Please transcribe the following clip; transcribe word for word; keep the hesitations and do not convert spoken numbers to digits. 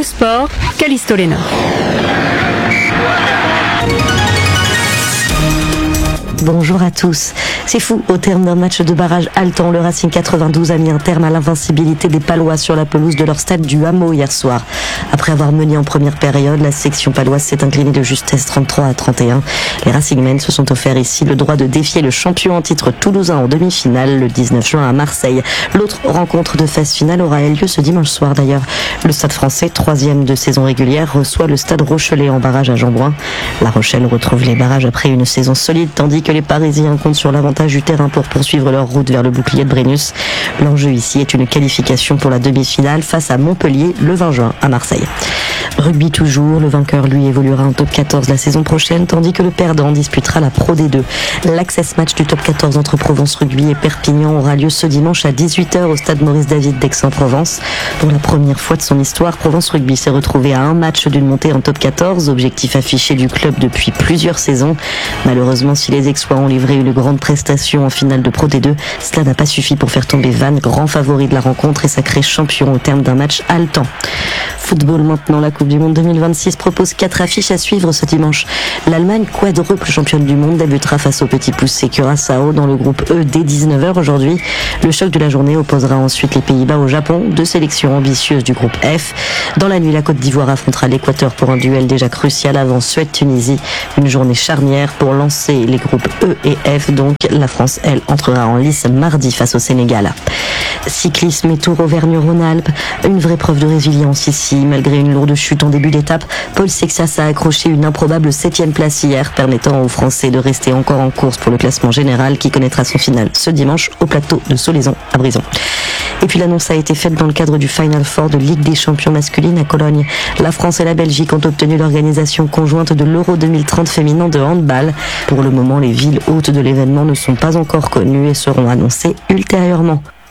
le sport, Callisto Lena. Bonjour à tous. C'est fou, au terme d'un match de barrage haletant, le Racing quatre-vingt-douze a mis un terme à l'invincibilité des Palois sur la pelouse de leur stade du Hameau hier soir. Après avoir mené en première période, la section paloise s'est inclinée de justesse trente-trois à trente et un. Les Racingmen se sont offerts ici le droit de défier le champion en titre toulousain en demi-finale le dix-neuf juin à Marseille. L'autre rencontre de phase finale aura lieu ce dimanche soir d'ailleurs. Le Stade français, troisième de saison régulière, reçoit le Stade Rochelais en barrage à Jeanbrun. La Rochelle retrouve les barrages après une saison solide, tandis que les Parisiens comptent sur l'avantage du terrain pour poursuivre leur route vers le bouclier de Brennus. L'enjeu ici est une qualification pour la demi-finale face à Montpellier le vingt juin à Marseille. Rugby toujours, le vainqueur lui évoluera en top quatorze la saison prochaine, tandis que le perdant disputera la Pro D deux. L'access match du top quatorze entre Provence Rugby et Perpignan aura lieu ce dimanche à dix-huit heures au stade Maurice David d'Aix-en-Provence. Pour la première fois de son histoire, Provence Rugby s'est retrouvé à un match d'une montée en top quatorze, objectif affiché du club depuis plusieurs saisons. Malheureusement, si les Aixois ont livré une grande prestation en finale de Pro D deux, cela n'a pas suffi pour faire tomber Vannes, grand favori de la rencontre et sacré champion au terme d'un match haletant. Football maintenant, la Coupe du Monde deux mille vingt-six propose quatre affiches à suivre ce dimanche. L'Allemagne, quadruple championne du monde, débutera face au petit poussé Curaçao dans le groupe E dès dix-neuf heures aujourd'hui. Le choc de la journée opposera ensuite les Pays-Bas au Japon, deux sélections ambitieuses du groupe F. Dans la nuit, la Côte d'Ivoire affrontera l'Équateur pour un duel déjà crucial avant Suède-Tunisie. Une journée charnière pour lancer les groupes E et F. Donc la France, elle, entrera en lice mardi face au Sénégal. Cyclisme et Tour Auvergne-Rhône-Alpes, une vraie preuve de résilience ici. Malgré une lourde chute en début d'étape, Paul Sexas a accroché une improbable septième place hier, permettant aux Français de rester encore en course pour le classement général qui connaîtra son final ce dimanche au plateau de Solaizon à Brison. Et puis l'annonce a été faite dans le cadre du Final Four de Ligue des champions masculines à Cologne. La France et la Belgique ont obtenu l'organisation conjointe de l'Euro deux mille trente féminin de handball. Pour le moment, les villes hôtes de l'événement ne sont pas encore connues et seront annoncées ultérieurement.